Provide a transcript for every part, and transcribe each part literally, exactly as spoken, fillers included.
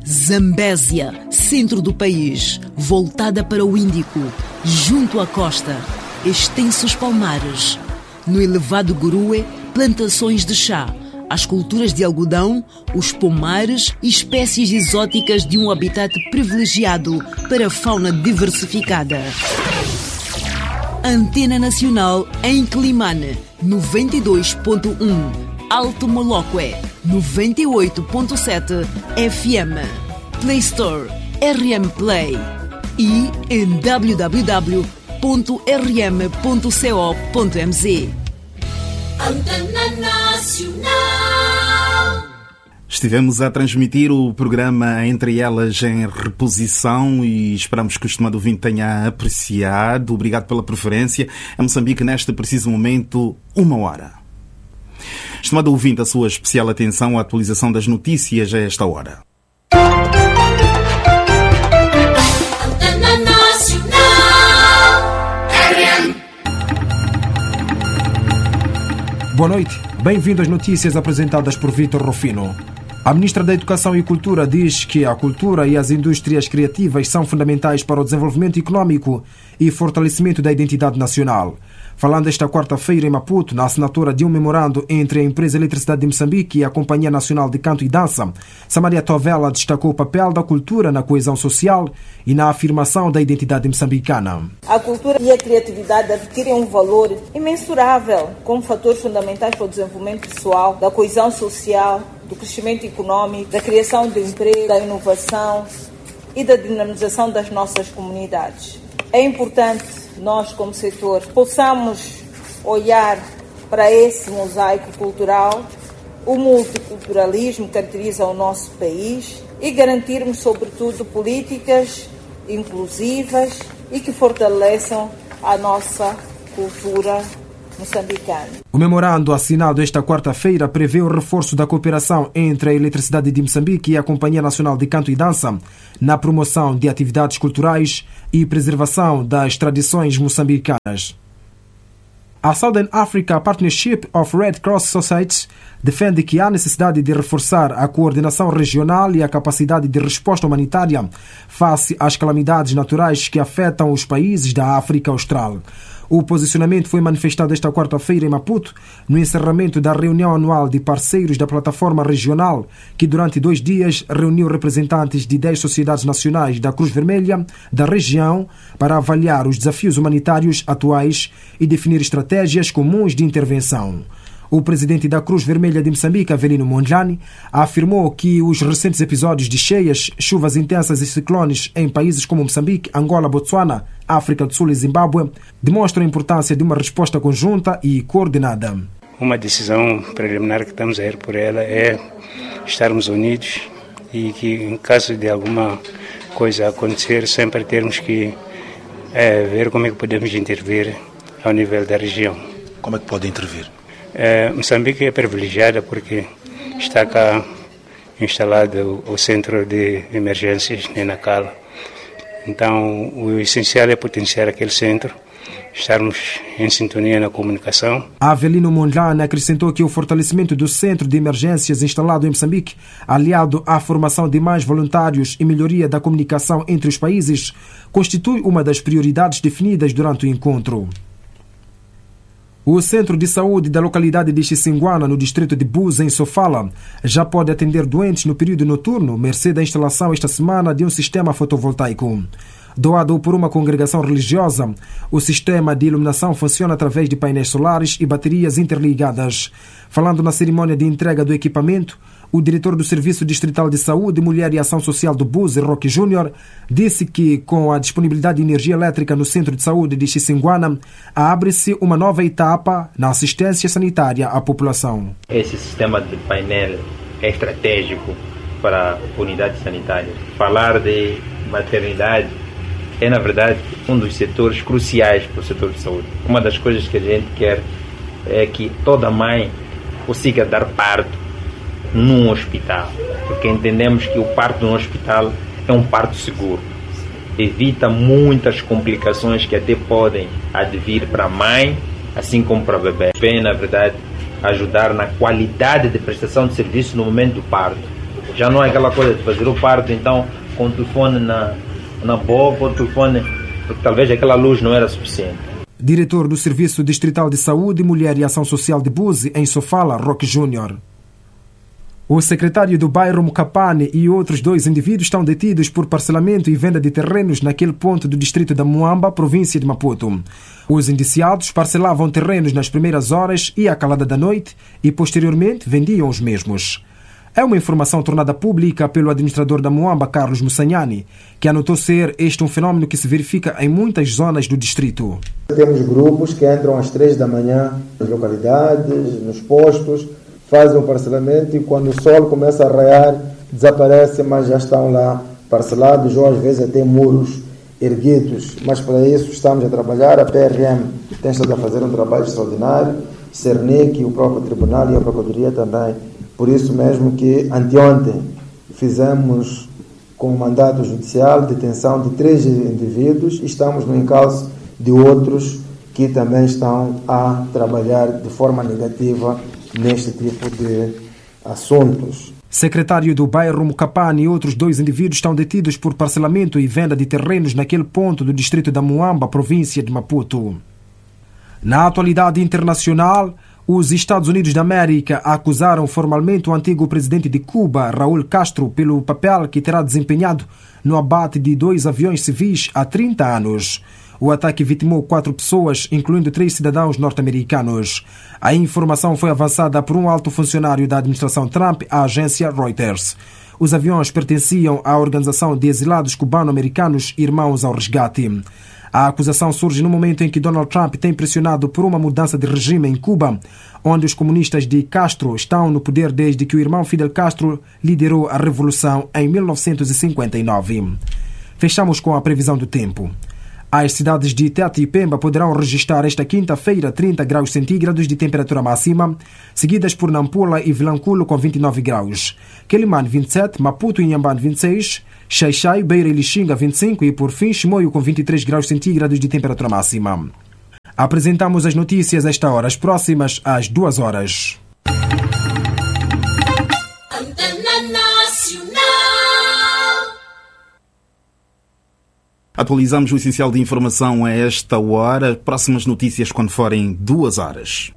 Zambésia, centro do país, voltada para o Índico, junto à costa, extensos palmares. No elevado Gurue, plantações de chá, as culturas de algodão, os pomares e espécies exóticas de um habitat privilegiado para a fauna diversificada. Antena Nacional em Climane, noventa e dois ponto um. Alto Moloque, noventa e oito ponto sete F M. Play Store, R M Play. E em w w w ponto r m ponto co ponto m z. Antena Nacional. Estivemos a transmitir o programa Entre Elas em reposição e esperamos que o estimado ouvinte tenha apreciado. Obrigado pela preferência. Em Moçambique, neste preciso momento, uma hora. Estimado ouvinte, a sua especial atenção à atualização das notícias a esta hora. Antena Nacional, R M. Boa noite. Bem-vindo às notícias apresentadas por Vítor Rufino. A Ministra da Educação e Cultura diz que a cultura e as indústrias criativas são fundamentais para o desenvolvimento econômico e fortalecimento da identidade nacional. Falando esta quarta-feira em Maputo, na assinatura de um memorando entre a Empresa Eletricidade de Moçambique e a Companhia Nacional de Canto e Dança, Samaria Tovela destacou o papel da cultura na coesão social e na afirmação da identidade moçambicana. A cultura e a criatividade adquirem um valor imensurável como fatores fundamentais para o desenvolvimento pessoal, da coesão social, do crescimento econômico, da criação de emprego, da inovação e da dinamização das nossas comunidades. É importante nós, como setor, possamos olhar para esse mosaico cultural, o multiculturalismo que caracteriza o nosso país e garantirmos, sobretudo, políticas inclusivas e que fortaleçam a nossa cultura moçambicana. O memorando assinado esta quarta-feira prevê o reforço da cooperação entre a Eletricidade de Moçambique e a Companhia Nacional de Canto e Dança na promoção de atividades culturais e preservação das tradições moçambicanas. A Southern Africa Partnership of Red Cross Societies defende que há necessidade de reforçar a coordenação regional e a capacidade de resposta humanitária face às calamidades naturais que afetam os países da África Austral. O posicionamento foi manifestado esta quarta-feira em Maputo, no encerramento da reunião anual de parceiros da plataforma regional, que durante dois dias reuniu representantes de dez sociedades nacionais da Cruz Vermelha da região para avaliar os desafios humanitários atuais e definir estratégias comuns de intervenção. O presidente da Cruz Vermelha de Moçambique, Avelino Mondlane, afirmou que os recentes episódios de cheias, chuvas intensas e ciclones em países como Moçambique, Angola, Botsuana, África do Sul e Zimbábue demonstram a importância de uma resposta conjunta e coordenada. Uma decisão preliminar que estamos a ir por ela é estarmos unidos e que, em caso de alguma coisa acontecer, sempre termos que é, ver como é que podemos intervir ao nível da região. Como é que pode intervir? É, Moçambique é privilegiada porque está cá instalado o Centro de Emergências, Nenacala. Então, o essencial é potenciar aquele centro, estarmos em sintonia na comunicação. Avelino Mondlane acrescentou que o fortalecimento do Centro de Emergências instalado em Moçambique, aliado à formação de mais voluntários e melhoria da comunicação entre os países, constitui uma das prioridades definidas durante o encontro. O Centro de Saúde da localidade de Xissinguana, no distrito de Buza, em Sofala, já pode atender doentes no período noturno, mercê da instalação esta semana de um sistema fotovoltaico. Doado por uma congregação religiosa, o sistema de iluminação funciona através de painéis solares e baterias interligadas. Falando na cerimônia de entrega do equipamento, o diretor do Serviço Distrital de Saúde, Mulher e Ação Social do Buza, Roque Júnior, disse que, com a disponibilidade de energia elétrica no Centro de Saúde de Xissinguana, abre-se uma nova etapa na assistência sanitária à população. Esse sistema de painel é estratégico para a unidade sanitária. Falar de maternidade é, na verdade, um dos setores cruciais para o setor de saúde. Uma das coisas que a gente quer é que toda mãe consiga dar parto num hospital, porque entendemos que o parto num hospital é um parto seguro. Evita muitas complicações que até podem advir para a mãe, assim como para o bebê. Vem, na verdade, ajudar na qualidade de prestação de serviço no momento do parto. Já não é aquela coisa de fazer o parto, então, com o telefone na, na boca, o telefone, porque talvez aquela luz não era suficiente. Diretor do Serviço Distrital de Saúde, Mulher e Ação Social de Buzi, em Sofala, Roque Júnior. O secretário do bairro Mukapane e outros dois indivíduos estão detidos por parcelamento e venda de terrenos naquele ponto do distrito da Muamba, província de Maputo. Os indiciados parcelavam terrenos nas primeiras horas e à calada da noite e, posteriormente, vendiam os mesmos. É uma informação tornada pública pelo administrador da Muamba, Carlos Mussanhani, que anotou ser este um fenómeno que se verifica em muitas zonas do distrito. Temos grupos que entram às três da manhã nas localidades, nos postos, fazem o parcelamento e quando o sol começa a raiar, desaparecem, mas já estão lá parcelados ou às vezes até muros erguidos. Mas para isso estamos a trabalhar, a P R M tem estado a fazer um trabalho extraordinário, Cernic, o próprio Tribunal e a Procuradoria também. Por isso mesmo que anteontem fizemos com o mandato judicial detenção de três indivíduos e estamos no encalço de outros que também estão a trabalhar de forma negativa neste tipo de assuntos. Secretário do bairro Mukapane e outros dois indivíduos estão detidos por parcelamento e venda de terrenos naquele ponto do distrito da Muamba, província de Maputo. Na atualidade internacional, os Estados Unidos da América acusaram formalmente o antigo presidente de Cuba, Raul Castro, pelo papel que terá desempenhado no abate de dois aviões civis há trinta anos. O ataque vitimou quatro pessoas, incluindo três cidadãos norte-americanos. A informação foi avançada por um alto funcionário da administração Trump à agência Reuters. Os aviões pertenciam à organização de exilados cubano-americanos Irmãos ao Resgate. A acusação surge no momento em que Donald Trump tem pressionado por uma mudança de regime em Cuba, onde os comunistas de Castro estão no poder desde que o irmão Fidel Castro liderou a revolução em mil novecentos e cinquenta e nove. Fechamos com a previsão do tempo. As cidades de Tete e Pemba poderão registrar esta quinta-feira trinta graus centígrados de temperatura máxima, seguidas por Nampula e Vilanculo com vinte e nove graus, Quelimane vinte e sete, Maputo e Inhambane vinte e seis, Xai-Xai, Beira e Lixinga vinte e cinco e, por fim, Chimoio com vinte e três graus centígrados de temperatura máxima. Apresentamos as notícias a esta hora, as próximas às duas horas. Atualizamos o essencial de informação a esta hora. Próximas notícias quando forem duas horas.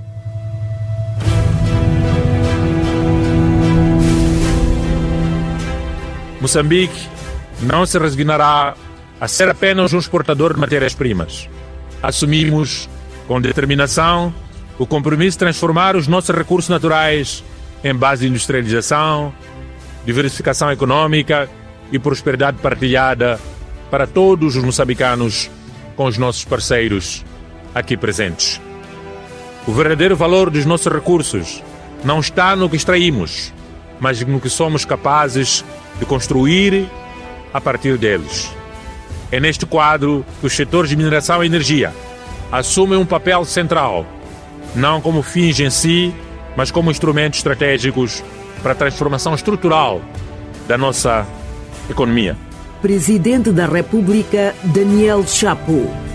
Moçambique não se resignará a ser apenas um exportador de matérias-primas. Assumimos com determinação o compromisso de transformar os nossos recursos naturais em base de industrialização, diversificação econômica e prosperidade partilhada para todos os moçambicanos com os nossos parceiros aqui presentes. O verdadeiro valor dos nossos recursos não está no que extraímos, mas no que somos capazes de construir a partir deles. É neste quadro que os setores de mineração e energia assumem um papel central, não como fins em si, mas como instrumentos estratégicos para a transformação estrutural da nossa economia. Presidente da República, Daniel Chapo.